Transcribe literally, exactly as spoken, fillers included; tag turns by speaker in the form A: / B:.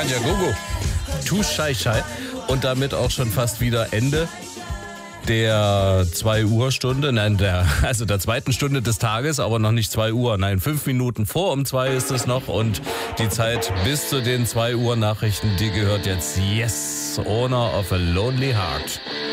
A: Tanja Gogo. Tu Schei Schei. Und damit auch schon fast wieder Ende der zwei Uhr Stunde, nein, der, also der zweiten Stunde des Tages, aber noch nicht zwei Uhr, nein, fünf Minuten vor um zwei ist es noch und die Zeit bis zu den zwei Uhr Nachrichten, die gehört jetzt Yes, Owner of a Lonely Heart.